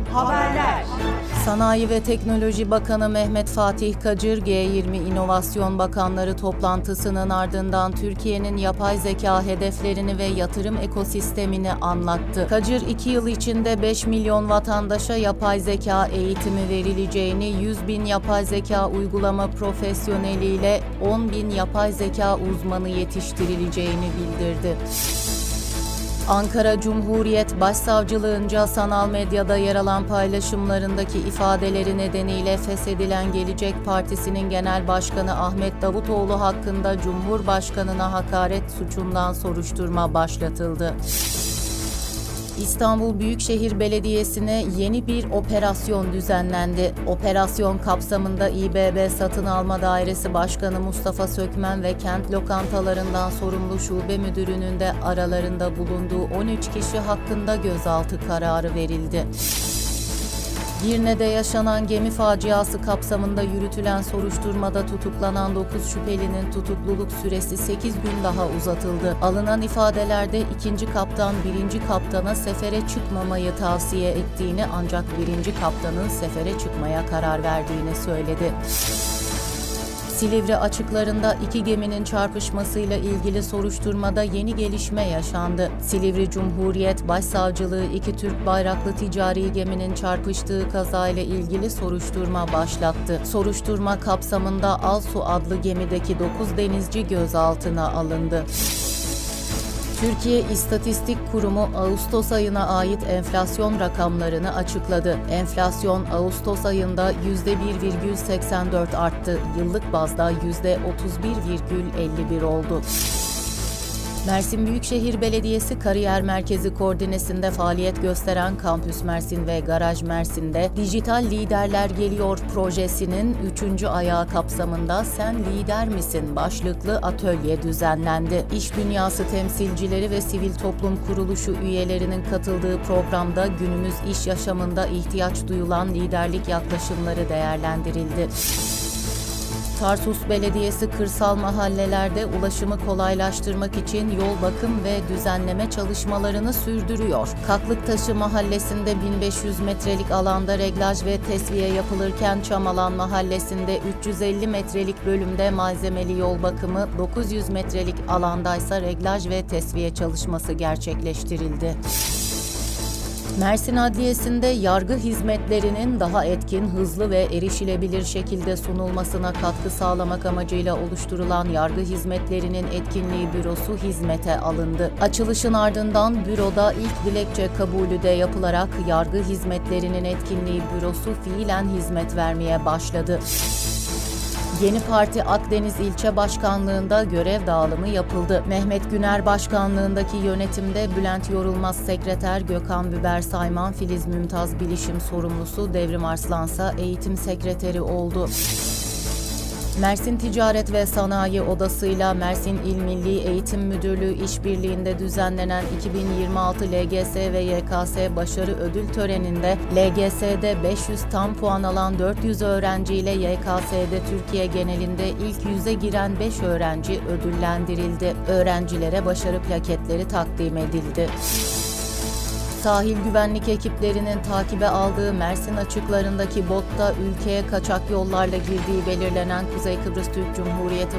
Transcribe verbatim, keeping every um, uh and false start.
Haberler. Sanayi ve Teknoloji Bakanı Mehmet Fatih Kacır, G yirmi İnovasyon Bakanları toplantısının ardından Türkiye'nin yapay zeka hedeflerini ve yatırım ekosistemini anlattı. Kacır, iki yıl içinde beş milyon vatandaşa yapay zeka eğitimi verileceğini, yüz bin yapay zeka uygulama profesyoneliyle on bin yapay zeka uzmanı yetiştirileceğini bildirdi. Ankara Cumhuriyet Başsavcılığınca sanal medyada yer alan paylaşımlarındaki ifadeleri nedeniyle feshedilen Gelecek Partisi'nin Genel Başkanı Ahmet Davutoğlu hakkında Cumhurbaşkanına hakaret suçundan soruşturma başlatıldı. İstanbul Büyükşehir Belediyesi'ne yeni bir operasyon düzenlendi. Operasyon kapsamında İBB Satın Alma Dairesi Başkanı Mustafa Sökmen ve kent lokantalarından sorumlu şube müdürünün de aralarında bulunduğu on üç kişi hakkında gözaltı kararı verildi. Girne'de yaşanan gemi faciası kapsamında yürütülen soruşturmada tutuklanan dokuz şüphelinin tutukluluk süresi sekiz gün daha uzatıldı. Alınan ifadelerde ikinci kaptan birinci kaptana sefere çıkmamayı tavsiye ettiğini, ancak birinci kaptanın sefere çıkmaya karar verdiğini söyledi. Silivri açıklarında iki geminin çarpışmasıyla ilgili soruşturmada yeni gelişme yaşandı. Silivri Cumhuriyet Başsavcılığı iki Türk bayraklı ticari geminin çarpıştığı kazayla ilgili soruşturma başlattı. Soruşturma kapsamında Alsu adlı gemideki dokuz denizci gözaltına alındı. Türkiye İstatistik Kurumu Ağustos ayına ait enflasyon rakamlarını açıkladı. Enflasyon Ağustos ayında yüzde bir virgül seksen dört arttı. Yıllık bazda yüzde otuz bir virgül elli bir oldu. Mersin Büyükşehir Belediyesi Kariyer Merkezi koordinesinde faaliyet gösteren Kampüs Mersin ve Garaj Mersin'de Dijital Liderler Geliyor projesinin üçüncü ayağı kapsamında "Sen lider misin?" başlıklı atölye düzenlendi. İş dünyası temsilcileri ve sivil toplum kuruluşu üyelerinin katıldığı programda günümüz iş yaşamında ihtiyaç duyulan liderlik yaklaşımları değerlendirildi. Tarsus Belediyesi kırsal mahallelerde ulaşımı kolaylaştırmak için yol bakım ve düzenleme çalışmalarını sürdürüyor. Kaklıktaşı Mahallesi'nde bin beş yüz metrelik alanda reglaj ve tesviye yapılırken Çamalan Mahallesi'nde üç yüz elli metrelik bölümde malzemeli yol bakımı, dokuz yüz metrelik alandaysa reglaj ve tesviye çalışması gerçekleştirildi. Mersin Adliyesi'nde yargı hizmetlerinin daha etkin, hızlı ve erişilebilir şekilde sunulmasına katkı sağlamak amacıyla oluşturulan Yargı Hizmetlerinin Etkinliği Bürosu hizmete alındı. Açılışın ardından büroda ilk dilekçe kabulü de yapılarak Yargı Hizmetlerinin Etkinliği Bürosu fiilen hizmet vermeye başladı. Yeni Parti Akdeniz İlçe Başkanlığı'nda görev dağılımı yapıldı. Mehmet Güner Başkanlığı'ndaki yönetimde Bülent Yorulmaz Sekreter, Gökhan Büber Sayman, Filiz Mümtaz Bilişim Sorumlusu, Devrim Arslansa Eğitim Sekreteri oldu. Mersin Ticaret ve Sanayi Odası'yla Mersin İl Milli Eğitim Müdürlüğü işbirliğinde düzenlenen iki bin yirmi altı L G S ve Y K S Başarı Ödül Töreni'nde L G S'de beş yüz tam puan alan dört yüz öğrenciyle Y K S'de Türkiye genelinde ilk yüze giren beş öğrenci ödüllendirildi. Öğrencilere başarı plaketleri takdim edildi. Sahil güvenlik ekiplerinin takibe aldığı Mersin açıklarındaki botta ülkeye kaçak yollarla girdiği belirlenen Kuzey Kıbrıs Türk Cumhuriyeti